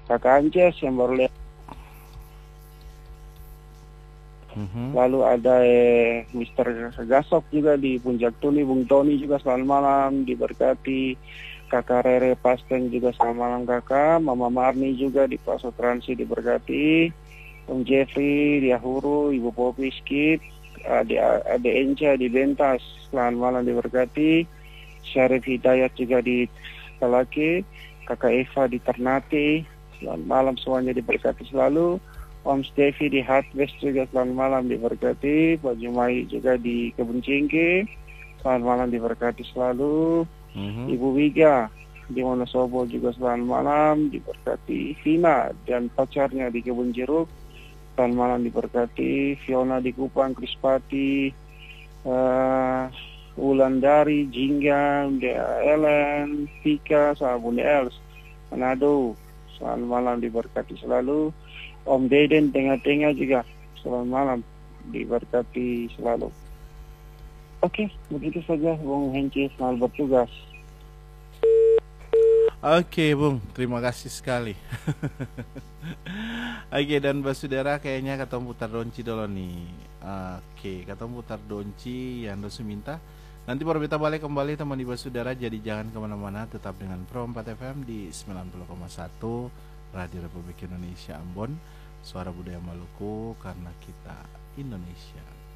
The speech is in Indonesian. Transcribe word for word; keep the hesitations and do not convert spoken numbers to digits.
Kakak Ances yang baru lihat. Mhm. Lalu ada eh, mister Gasok juga di Puncak Tuni, Bung Tony juga selamat malam, diberkati. Kakak Rere Pasteng juga selamat malam kakak. Mama Marni juga di Plaza Transi diberkati. Om Jeffrey di Ahuru, Ibu Popi Skip, Ade, Ade Enca di Bentas, selamat malam diberkati. Syarif Hidayat juga di Talake. Kakak Eva di Ternate, selamat malam semuanya diberkati selalu. Om Stevi di Hardwest juga selamat malam diberkati. Pak Jumai juga di Kebun Cingke, selamat malam diberkati selalu. Mhm. Ibu Wiga di Wonosobo juga selamat malam diberkati. Vina dan pacarnya di Kebun Jeruk, selamat malam diberkati. Fiona di Kupang, Krispati, uh, Wulandari, Jingga, Dea Ellen, Tika, sama Bunda Els, Manado, selamat malam diberkati selalu. Om Deden tengah-tengah juga selamat malam diberkati selalu. Oke, begitu saja Bung Hengki, selamat bertugas. Oke Bung, terima kasih sekali. Oke, dan Basudara kayaknya ketemu putar donci dulu nih. Oke, ketemu putar donci yang dosu minta. Nanti baru kita balik kembali teman di Basudara. Jadi jangan kemana-mana, tetap dengan Pro empat F M di sembilan puluh koma satu Radio Republik Indonesia Ambon, suara budaya Maluku, karena kita Indonesia.